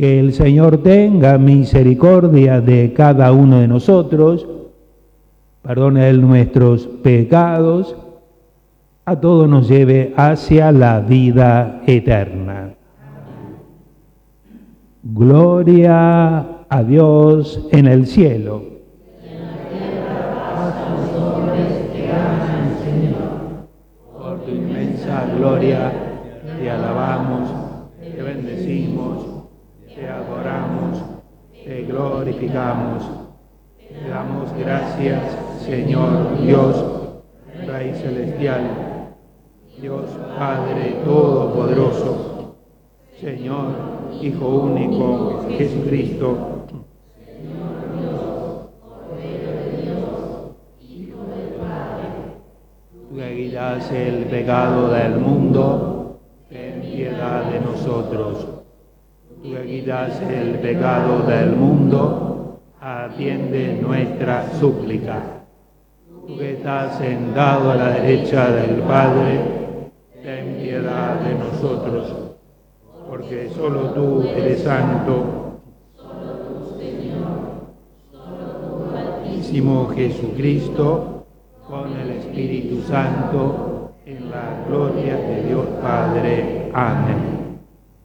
Que el Señor tenga misericordia de cada uno de nosotros, perdone nuestros pecados, a todos nos lleve hacia la vida eterna. Gloria a Dios en el cielo. En la tierra paz a los hombres que aman al Señor. Por tu inmensa gloria te alabamos, te bendecimos, te adoramos, te glorificamos. Te damos gracias, Señor Dios, Rey Celestial, Dios Padre Todopoderoso, Señor Hijo único, Jesucristo, tú que quitas el pecado del mundo, ten piedad de nosotros. Tú que quitas el pecado del mundo, atiende nuestra súplica. Tú que estás sentado a la derecha del Padre, ten piedad de nosotros, porque solo tú eres santo, solo tú, Señor, solo tú, Altísimo Jesucristo, con el Espíritu Santo, en la gloria de Dios Padre. Amén.